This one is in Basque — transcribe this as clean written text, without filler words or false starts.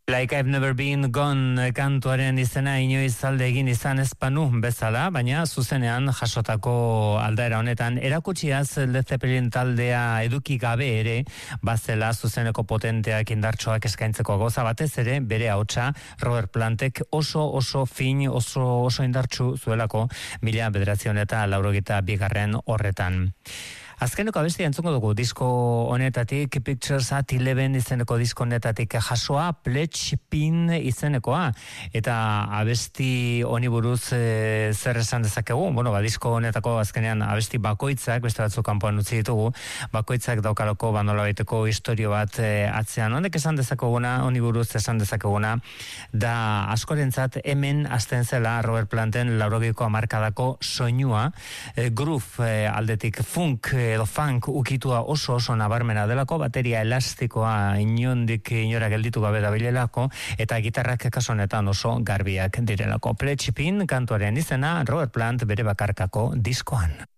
Like I've Never Been Gone kantuaren izena inoiz alde egin izan ezpanu bezala, baina zuzenean jasotako aldaera honetan erakutxiaz Led Zeppelin taldea eduki gabe ere bazela zuzeneko potenteak indartsoak eskaintzeko goza, batez ere bere ahotsa Robert Plantek oso fin, oso indartsu zuelako 1982 horretan. Azkeneko abestia entzungo dugu disko honetatik, Pictures at 11 izeneko disko honetatik jasoa, Pledge Pin izenekoa, eta abesti honi buruz zer esan dezakegu. Bueno, disko honetako azkenean abesti bakoitzak, beste batzuk kanpoan utzi ditugu, bakoitzak daukalako nolabaiteko istorio bat atzean. Honek esan dezakeguna, honi buruz esan dezakeguna, da askorentzat hemen hasten zela Robert Planten 80ko hamarkadako soinua, groove aldetik funk edo funk ukitua oso nabarmena delako, bateria elastikoa inondik inora gelditu gabe dabilelako, eta gitarrak kasu honetan oso garbiak direlako. Pledge Pin kantuaren izena Robert Plant bere bakarkako diskoan.